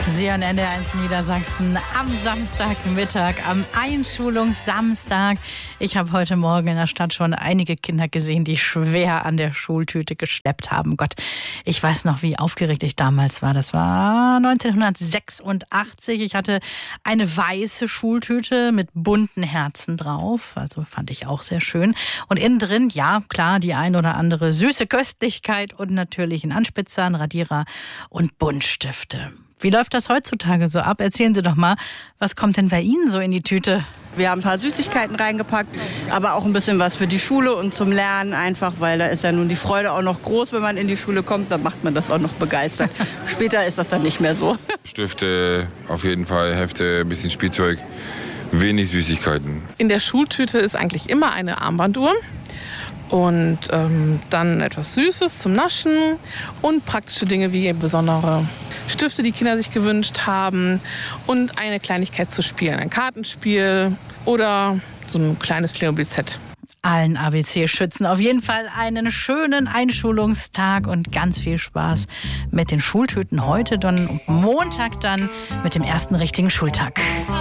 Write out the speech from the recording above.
Sie hören NDR1 Niedersachsen am Samstagmittag, am Einschulungssamstag. Ich habe heute Morgen in der Stadt schon einige Kinder gesehen, die schwer an der Schultüte geschleppt haben. Gott, ich weiß noch, wie aufgeregt ich damals war. Das war 1986. Ich hatte eine weiße Schultüte mit bunten Herzen drauf. Also fand ich auch sehr schön. Und innen drin, ja klar, die ein oder andere süße Köstlichkeit und natürlich ein Anspitzer, ein Radierer und Buntstifte. Wie läuft das heutzutage so ab? Erzählen Sie doch mal, was kommt denn bei Ihnen so in die Tüte? Wir haben ein paar Süßigkeiten reingepackt, aber auch ein bisschen was für die Schule und zum Lernen einfach, weil da ist ja nun die Freude auch noch groß, wenn man in die Schule kommt, dann macht man das auch noch begeistert. Später ist das dann nicht mehr so. Stifte, auf jeden Fall Hefte, ein bisschen Spielzeug, wenig Süßigkeiten. In der Schultüte ist eigentlich immer eine Armbanduhr. Und dann etwas Süßes zum Naschen und praktische Dinge wie besondere Stifte, die Kinder sich gewünscht haben und eine Kleinigkeit zu spielen, ein Kartenspiel oder so ein kleines Playmobil-Set. Allen ABC-Schützen auf jeden Fall einen schönen Einschulungstag und ganz viel Spaß mit den Schultüten heute, dann Montag dann mit dem ersten richtigen Schultag.